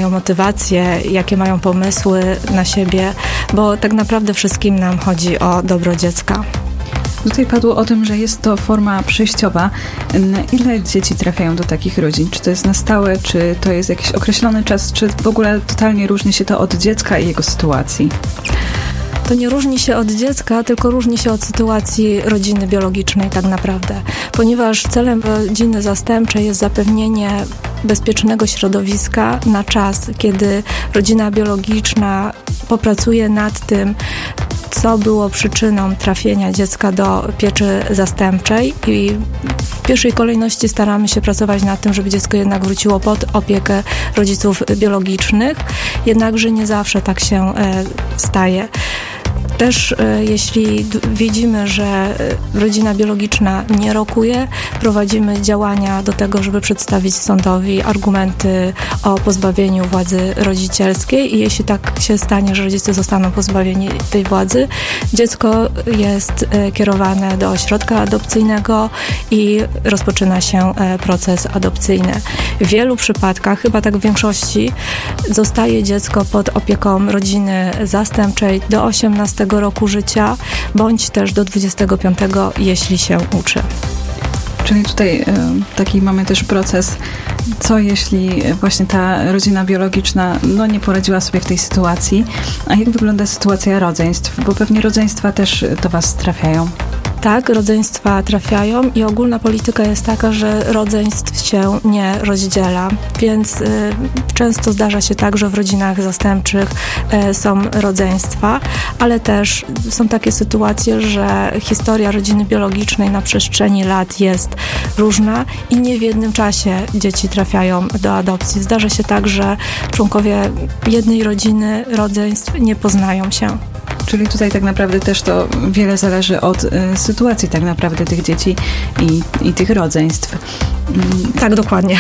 mają motywację, jakie mają pomysły na siebie, bo tak naprawdę wszystkim nam chodzi o dobro dziecka. Tutaj padło o tym, że jest to forma przejściowa. Ile dzieci trafiają do takich rodzin? Czy to jest na stałe, czy to jest jakiś określony czas, czy w ogóle totalnie różni się to od dziecka i jego sytuacji? To nie różni się od dziecka, tylko różni się od sytuacji rodziny biologicznej tak naprawdę. Ponieważ celem rodziny zastępczej jest zapewnienie bezpiecznego środowiska na czas, kiedy rodzina biologiczna popracuje nad tym, co było przyczyną trafienia dziecka do pieczy zastępczej i w pierwszej kolejności staramy się pracować nad tym, żeby dziecko jednak wróciło pod opiekę rodziców biologicznych, jednakże nie zawsze tak się staje. Też jeśli widzimy, że rodzina biologiczna nie rokuje, prowadzimy działania do tego, żeby przedstawić sądowi argumenty o pozbawieniu władzy rodzicielskiej i jeśli tak się stanie, że rodzice zostaną pozbawieni tej władzy, dziecko jest kierowane do ośrodka adopcyjnego i rozpoczyna się proces adopcyjny. W wielu przypadkach, chyba tak w większości, zostaje dziecko pod opieką rodziny zastępczej do 18 roku życia, bądź też do 25, jeśli się uczy. Czyli tutaj taki mamy też proces, co jeśli właśnie ta rodzina biologiczna nie poradziła sobie w tej sytuacji, a jak wygląda sytuacja rodzeństw, bo pewnie rodzeństwa też do Was trafiają. Tak, rodzeństwa trafiają i ogólna polityka jest taka, że rodzeństw się nie rozdziela, więc często zdarza się tak, że w rodzinach zastępczych są rodzeństwa, ale też są takie sytuacje, że historia rodziny biologicznej na przestrzeni lat jest różna i nie w jednym czasie dzieci trafiają do adopcji. Zdarza się tak, że członkowie jednej rodziny rodzeństw nie poznają się. Czyli tutaj tak naprawdę też to wiele zależy od sytuacji tak naprawdę tych dzieci i tych rodzeństw. Tak, dokładnie.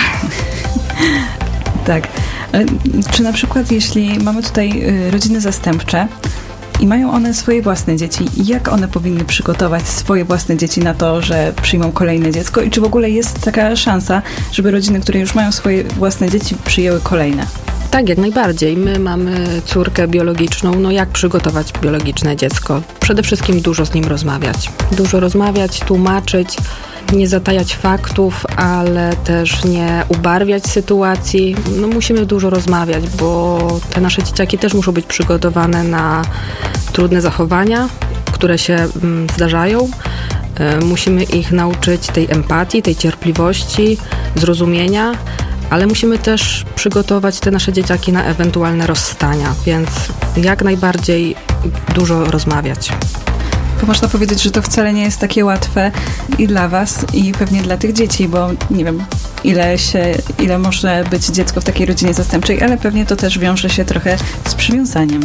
Tak. Czy na przykład jeśli mamy tutaj rodziny zastępcze i mają one swoje własne dzieci, jak one powinny przygotować swoje własne dzieci na to, że przyjmą kolejne dziecko i czy w ogóle jest taka szansa, żeby rodziny, które już mają swoje własne dzieci, przyjęły kolejne? Tak, jak najbardziej. My mamy córkę biologiczną. Jak przygotować biologiczne dziecko? Przede wszystkim dużo z nim rozmawiać. Dużo rozmawiać, tłumaczyć, nie zatajać faktów, ale też nie ubarwiać sytuacji. Musimy dużo rozmawiać, bo te nasze dzieciaki też muszą być przygotowane na trudne zachowania, które się zdarzają. Musimy ich nauczyć tej empatii, tej cierpliwości, zrozumienia, ale musimy też przygotować te nasze dzieciaki na ewentualne rozstania, więc jak najbardziej dużo rozmawiać. Bo można powiedzieć, że to wcale nie jest takie łatwe i dla Was, i pewnie dla tych dzieci, bo nie wiem, ile może być dziecko w takiej rodzinie zastępczej, ale pewnie to też wiąże się trochę z przywiązaniem.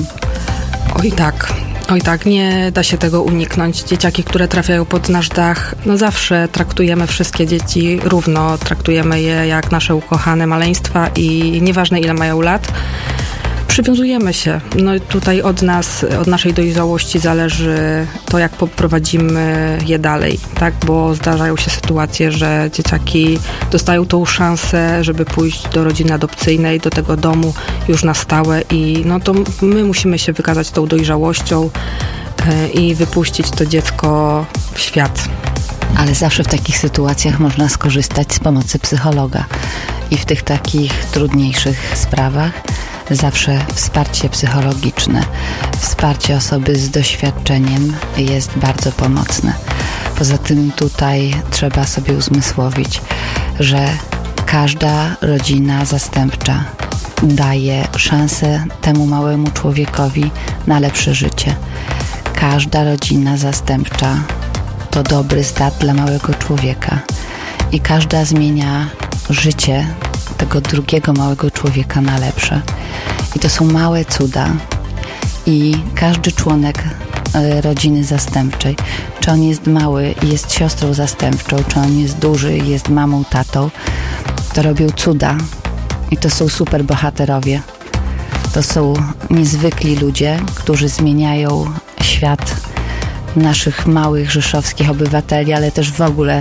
Oj tak, nie da się tego uniknąć. Dzieciaki, które trafiają pod nasz dach, zawsze traktujemy wszystkie dzieci równo, traktujemy je jak nasze ukochane maleństwa i nieważne ile mają lat, przywiązujemy się. Tutaj od nas, od naszej dojrzałości zależy to, jak poprowadzimy je dalej, tak? Bo zdarzają się sytuacje, że dzieciaki dostają tą szansę, żeby pójść do rodziny adopcyjnej, do tego domu już na stałe i to my musimy się wykazać tą dojrzałością i wypuścić to dziecko w świat. Ale zawsze w takich sytuacjach można skorzystać z pomocy psychologa i w tych takich trudniejszych sprawach zawsze wsparcie psychologiczne, wsparcie osoby z doświadczeniem jest bardzo pomocne. Poza tym tutaj trzeba sobie uzmysłowić, że każda rodzina zastępcza daje szansę temu małemu człowiekowi na lepsze życie. Każda rodzina zastępcza to dobry start dla małego człowieka i każda zmienia życie tego drugiego małego człowieka na lepsze. I to są małe cuda i każdy członek rodziny zastępczej, czy on jest mały i jest siostrą zastępczą, czy on jest duży i jest mamą, tatą, to robią cuda i to są super bohaterowie. To są niezwykli ludzie, którzy zmieniają świat naszych małych rzeszowskich obywateli, ale też w ogóle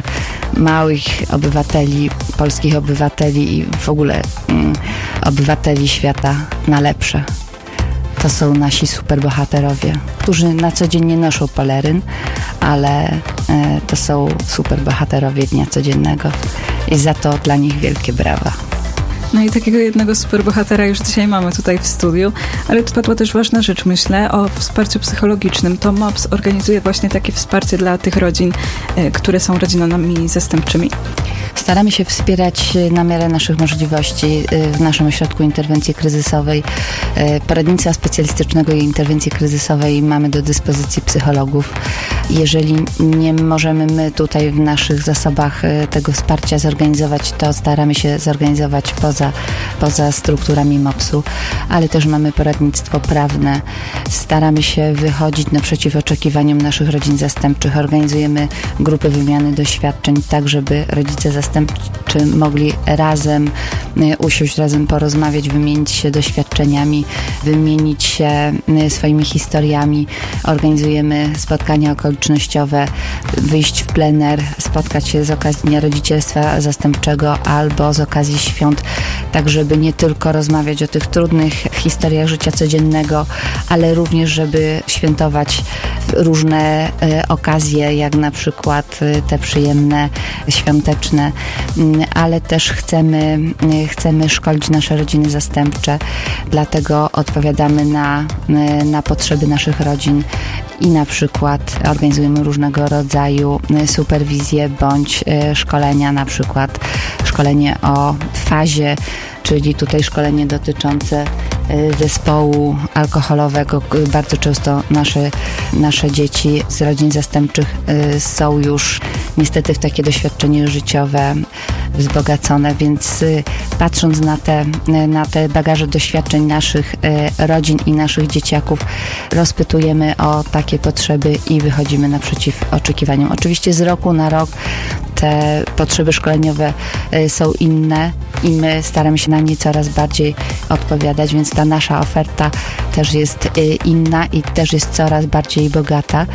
małych obywateli, polskich obywateli i w ogóle obywateli świata na lepsze. To są nasi superbohaterowie, którzy na co dzień nie noszą peleryn, ale to są superbohaterowie dnia codziennego i za to dla nich wielkie brawa. No i takiego jednego superbohatera już dzisiaj mamy tutaj w studiu, ale tu padła też ważna rzecz, myślę, o wsparciu psychologicznym. To MOPS organizuje właśnie takie wsparcie dla tych rodzin, które są rodzinami zastępczymi. Staramy się wspierać na miarę naszych możliwości w naszym ośrodku interwencji kryzysowej, poradnictwa specjalistycznego i interwencji kryzysowej. Mamy do dyspozycji psychologów. Jeżeli nie możemy my tutaj w naszych zasobach tego wsparcia zorganizować, to staramy się zorganizować poza strukturami MOPS-u, ale też mamy poradnictwo prawne. Staramy się wychodzić naprzeciw oczekiwaniom naszych rodzin zastępczych. Organizujemy grupy wymiany doświadczeń, tak żeby rodzice zastępczy mogli razem usiąść, razem porozmawiać, wymienić się doświadczeniami, wymienić się swoimi historiami. Organizujemy spotkania okolicznościowe, wyjść w plener, spotkać się z okazji Dnia Rodzicielstwa Zastępczego albo z okazji świąt, tak żeby nie tylko rozmawiać o tych trudnych historiach życia codziennego, ale również, żeby świętować różne okazje, jak na przykład te przyjemne, świąteczne, ale też chcemy szkolić nasze rodziny zastępcze, dlatego odpowiadamy na potrzeby naszych rodzin i na przykład organizujemy różnego rodzaju superwizje bądź szkolenia, na przykład szkolenie o fazie, czyli tutaj szkolenie dotyczące zespołu alkoholowego. Bardzo często nasze dzieci z rodzin zastępczych są już niestety w takie doświadczenie życiowe wzbogacone, więc patrząc na te bagaże doświadczeń naszych rodzin i naszych dzieciaków, rozpytujemy o takie potrzeby i wychodzimy naprzeciw oczekiwaniom. Oczywiście z roku na rok te potrzeby szkoleniowe są inne i my staramy się na nie coraz bardziej odpowiadać, więc ta nasza oferta też jest inna i też jest coraz bardziej bogata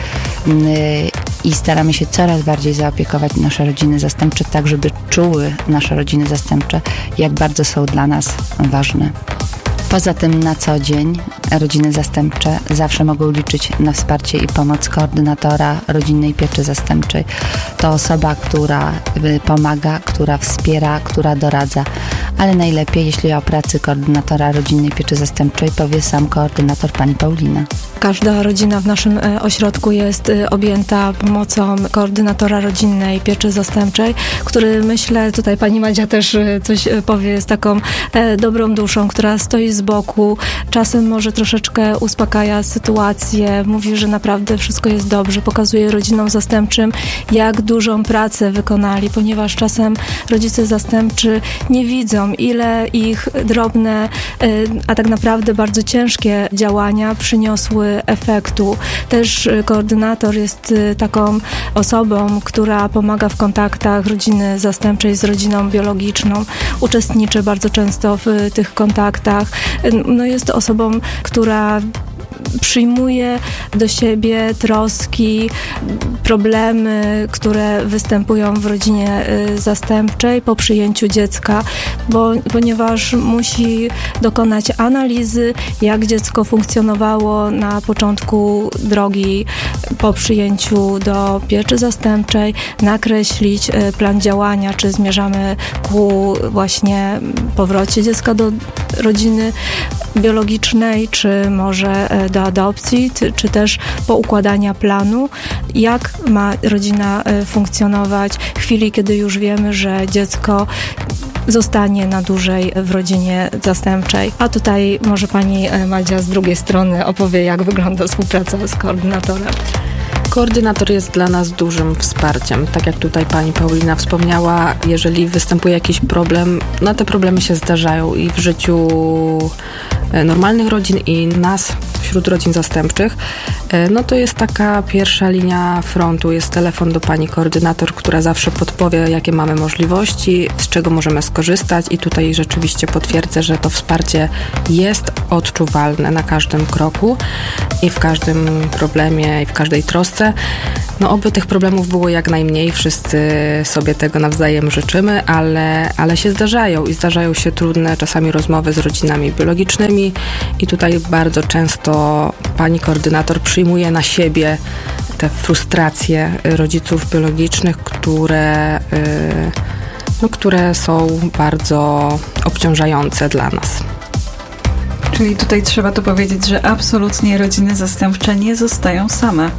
i staramy się coraz bardziej zaopiekować nasze rodziny zastępcze, tak żeby czuły nasze rodziny zastępcze, jak bardzo są dla nas ważne. Poza tym na co dzień rodziny zastępcze zawsze mogą liczyć na wsparcie i pomoc koordynatora rodzinnej pieczy zastępczej. To osoba, która pomaga, która wspiera, która doradza, ale najlepiej, jeśli o pracy koordynatora rodzinnej pieczy zastępczej powie sam koordynator, pani Paulina. Każda rodzina w naszym ośrodku jest objęta pomocą koordynatora rodzinnej pieczy zastępczej, który, myślę, tutaj pani Madzia też coś powie, z taką dobrą duszą, która stoi z boku, czasem może troszeczkę uspokaja sytuację, mówi, że naprawdę wszystko jest dobrze, pokazuje rodzinom zastępczym, jak dużą pracę wykonali, ponieważ czasem rodzice zastępczy nie widzą, ile ich drobne, a tak naprawdę bardzo ciężkie działania przyniosły efektu. Też koordynator jest taką osobą, która pomaga w kontaktach rodziny zastępczej z rodziną biologiczną. Uczestniczy bardzo często w tych kontaktach. No jest osobą, która przyjmuje do siebie troski, problemy, które występują w rodzinie zastępczej po przyjęciu dziecka, ponieważ musi dokonać analizy, jak dziecko funkcjonowało na początku drogi po przyjęciu do pieczy zastępczej, nakreślić plan działania, czy zmierzamy ku właśnie powrocie dziecka do rodziny biologicznej, czy może do adopcji, czy też poukładania planu, jak ma rodzina funkcjonować w chwili, kiedy już wiemy, że dziecko zostanie na dłużej w rodzinie zastępczej. A tutaj może pani Madzia z drugiej strony opowie, jak wygląda współpraca z koordynatorem. Koordynator jest dla nas dużym wsparciem. Tak jak tutaj pani Paulina wspomniała, jeżeli występuje jakiś problem, no te problemy się zdarzają i w życiu normalnych rodzin i nas wśród rodzin zastępczych, no to jest taka pierwsza linia frontu, jest telefon do pani koordynator, która zawsze podpowie, jakie mamy możliwości, z czego możemy skorzystać i tutaj rzeczywiście potwierdzę, że to wsparcie jest odczuwalne na każdym kroku i w każdym problemie i w każdej trosce. No oby tych problemów było jak najmniej, wszyscy sobie tego nawzajem życzymy, ale się zdarzają i zdarzają się trudne czasami rozmowy z rodzinami biologicznymi i tutaj bardzo często pani koordynator przyjmuje na siebie te frustracje rodziców biologicznych, które są bardzo obciążające dla nas. Czyli tutaj trzeba to powiedzieć, że absolutnie rodziny zastępcze nie zostają same.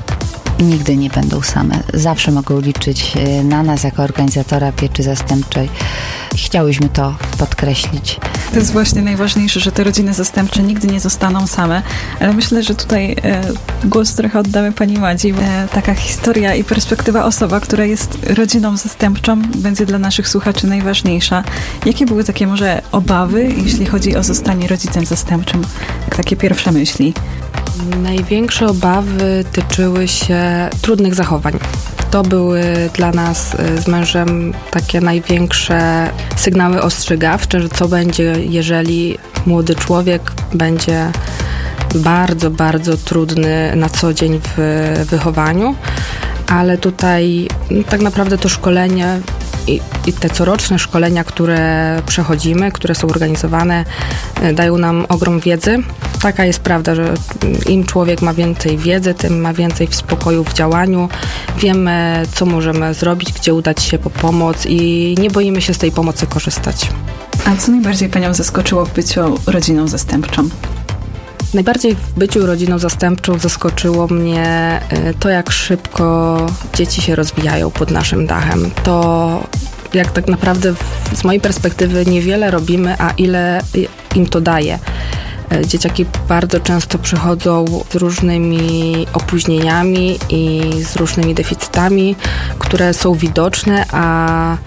Nigdy nie będą same. Zawsze mogą liczyć na nas jako organizatora pieczy zastępczej. Chciałyśmy to podkreślić. To jest właśnie najważniejsze, że te rodziny zastępcze nigdy nie zostaną same, ale myślę, że tutaj głos trochę oddamy pani Madzi. Taka historia i perspektywa osoba, która jest rodziną zastępczą, będzie dla naszych słuchaczy najważniejsza. Jakie były takie może obawy, jeśli chodzi o zostanie rodzicem zastępczym? Jak takie pierwsze myśli? Największe obawy tyczyły się trudnych zachowań. To były dla nas z mężem takie największe sygnały ostrzegawcze, że co będzie, jeżeli młody człowiek będzie bardzo, bardzo trudny na co dzień w wychowaniu, ale tutaj tak naprawdę to szkolenie i te coroczne szkolenia, które przechodzimy, które są organizowane, dają nam ogrom wiedzy. Taka jest prawda, że im człowiek ma więcej wiedzy, tym ma więcej w spokoju w działaniu. Wiemy, co możemy zrobić, gdzie udać się po pomoc i nie boimy się z tej pomocy korzystać. A co najbardziej panią zaskoczyło w byciu rodziną zastępczą? Najbardziej w byciu rodziną zastępczą zaskoczyło mnie to, jak szybko dzieci się rozwijają pod naszym dachem. To jak tak naprawdę z mojej perspektywy niewiele robimy, a ile im to daje. Dzieciaki bardzo często przychodzą z różnymi opóźnieniami i z różnymi deficytami, które są widoczne, a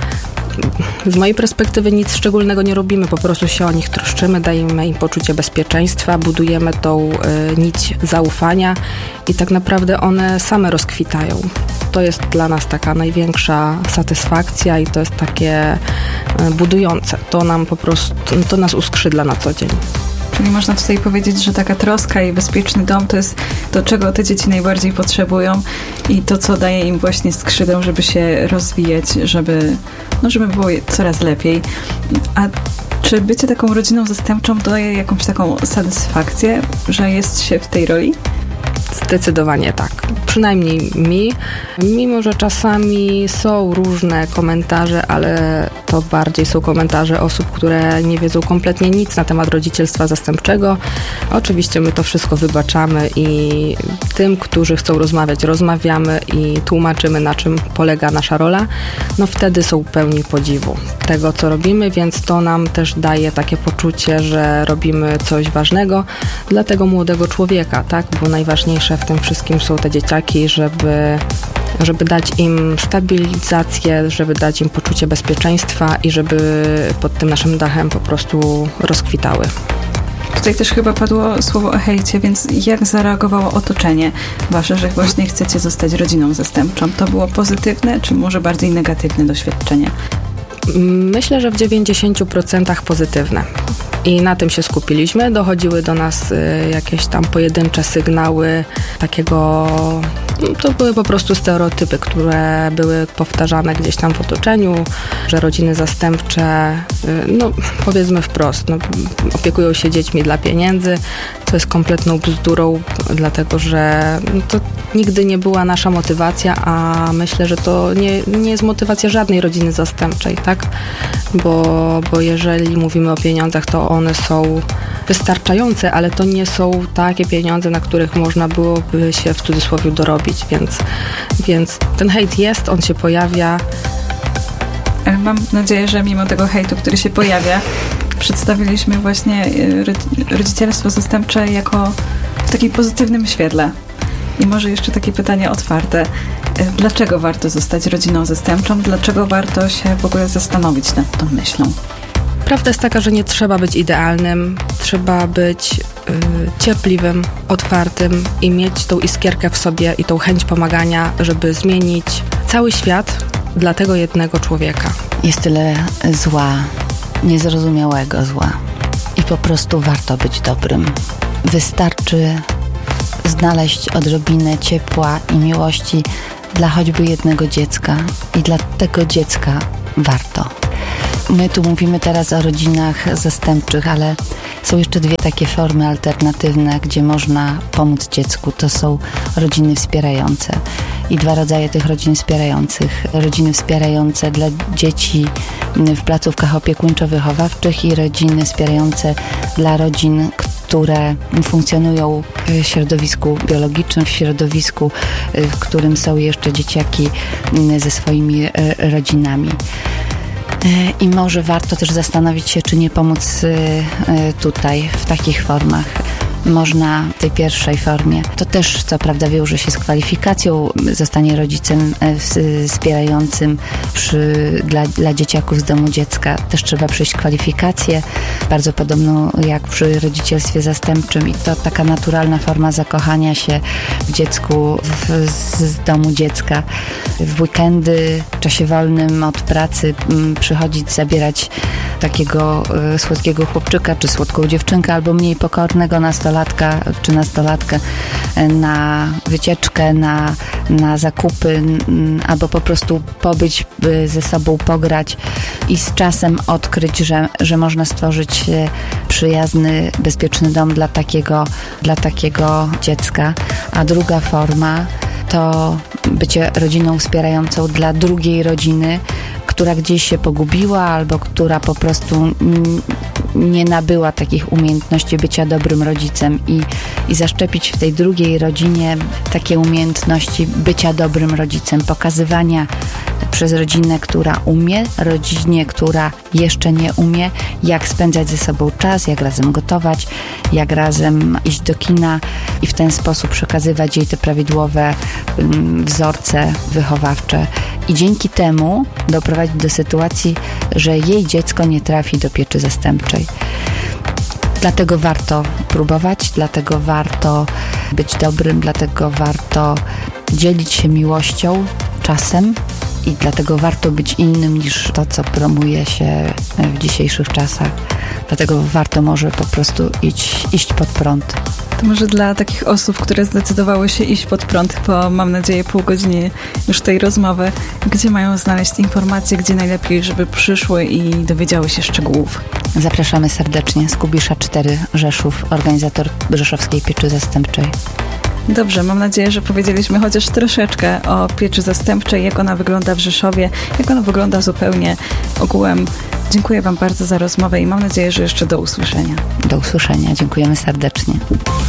z mojej perspektywy nic szczególnego nie robimy, po prostu się o nich troszczymy, dajemy im poczucie bezpieczeństwa, budujemy tą nić zaufania i tak naprawdę one same rozkwitają. To jest dla nas taka największa satysfakcja i to jest takie budujące. To nas uskrzydla na co dzień. Czyli można tutaj powiedzieć, że taka troska i bezpieczny dom to jest to, czego te dzieci najbardziej potrzebują i to, co daje im właśnie skrzydeł, żeby się rozwijać, żeby było coraz lepiej. A czy bycie taką rodziną zastępczą daje jakąś taką satysfakcję, że jest się w tej roli? Zdecydowanie tak. Przynajmniej mi. Mimo że czasami są różne komentarze, ale to bardziej są komentarze osób, które nie wiedzą kompletnie nic na temat rodzicielstwa zastępczego. Oczywiście my to wszystko wybaczamy i tym, którzy chcą rozmawiać, rozmawiamy i tłumaczymy, na czym polega nasza rola. No wtedy są pełni podziwu tego, co robimy, więc to nam też daje takie poczucie, że robimy coś ważnego dla tego młodego człowieka, tak? Bo najważniejsze w tym wszystkim są te dzieciaki, żeby dać im stabilizację, żeby dać im poczucie bezpieczeństwa i żeby pod tym naszym dachem po prostu rozkwitały. Tutaj też chyba padło słowo o hejcie, więc jak zareagowało otoczenie wasze, że właśnie chcecie zostać rodziną zastępczą? To było pozytywne, czy może bardziej negatywne doświadczenie? Myślę, że w 90% pozytywne. I na tym się skupiliśmy. Dochodziły do nas jakieś tam pojedyncze sygnały takiego, to były po prostu stereotypy, które były powtarzane gdzieś tam w otoczeniu, że rodziny zastępcze, powiedzmy wprost, opiekują się dziećmi dla pieniędzy, co jest kompletną bzdurą, dlatego że to nigdy nie była nasza motywacja, a myślę, że to nie jest motywacja żadnej rodziny zastępczej, tak? Bo jeżeli mówimy o pieniądzach, to one są wystarczające, ale to nie są takie pieniądze, na których można byłoby się w cudzysłowie dorobić, więc ten hejt jest, on się pojawia. Ale mam nadzieję, że mimo tego hejtu, który się pojawia, przedstawiliśmy właśnie rodzicielstwo zastępcze jako w takim pozytywnym świetle. I może jeszcze takie pytanie otwarte. Dlaczego warto zostać rodziną zastępczą? Dlaczego warto się w ogóle zastanowić nad tą myślą? Prawda jest taka, że nie trzeba być idealnym, trzeba być cierpliwym, otwartym i mieć tą iskierkę w sobie i tą chęć pomagania, żeby zmienić cały świat dla tego jednego człowieka. Jest tyle zła, niezrozumiałego zła i po prostu warto być dobrym. Wystarczy znaleźć odrobinę ciepła i miłości dla choćby jednego dziecka i dla tego dziecka warto. My tu mówimy teraz o rodzinach zastępczych, ale są jeszcze dwie takie formy alternatywne, gdzie można pomóc dziecku. To są rodziny wspierające. I dwa rodzaje tych rodzin wspierających. Rodziny wspierające dla dzieci w placówkach opiekuńczo-wychowawczych i rodziny wspierające dla rodzin, które funkcjonują w środowisku biologicznym, w środowisku, w którym są jeszcze dzieciaki ze swoimi rodzinami. I może warto też zastanowić się, czy nie pomóc tutaj w takich formach. Można w tej pierwszej formie. To też co prawda wiąże się z kwalifikacją, zostanie rodzicem wspierającym dla dzieciaków z domu dziecka. Też trzeba przejść kwalifikację, bardzo podobną jak przy rodzicielstwie zastępczym i to taka naturalna forma zakochania się w dziecku z domu dziecka. W weekendy, w czasie wolnym od pracy przychodzić, zabierać takiego słodkiego chłopczyka czy słodką dziewczynkę albo mniej pokornego nastolatka czy nastolatkę na wycieczkę, na zakupy albo po prostu pobyć ze sobą, pograć i z czasem odkryć, że można stworzyć przyjazny, bezpieczny dom dla takiego dziecka. A druga forma to bycie rodziną wspierającą dla drugiej rodziny, która gdzieś się pogubiła albo która po prostu nie nabyła takich umiejętności bycia dobrym rodzicem i zaszczepić w tej drugiej rodzinie takie umiejętności bycia dobrym rodzicem, pokazywania przez rodzinę, która umie, rodzinie, która jeszcze nie umie, jak spędzać ze sobą czas, jak razem gotować, jak razem iść do kina i w ten sposób przekazywać jej te prawidłowe wzorce wychowawcze i dzięki temu doprowadzić do sytuacji, że jej dziecko nie trafi do pieczy zastępczej. Dlatego warto próbować, dlatego warto być dobrym, dlatego warto dzielić się miłością czasem i dlatego warto być innym niż to, co promuje się w dzisiejszych czasach. Dlatego warto może po prostu iść pod prąd. To może dla takich osób, które zdecydowały się iść pod prąd po, mam nadzieję, pół godziny już tej rozmowy, gdzie mają znaleźć informacje, gdzie najlepiej, żeby przyszły i dowiedziały się szczegółów? Zapraszamy serdecznie. Skubisza 4 Rzeszów, organizator Rzeszowskiej Pieczy Zastępczej. Dobrze, mam nadzieję, że powiedzieliśmy chociaż troszeczkę o pieczy zastępczej, jak ona wygląda w Rzeszowie, jak ona wygląda zupełnie ogółem. Dziękuję Wam bardzo za rozmowę i mam nadzieję, że jeszcze do usłyszenia. Do usłyszenia. Dziękujemy serdecznie.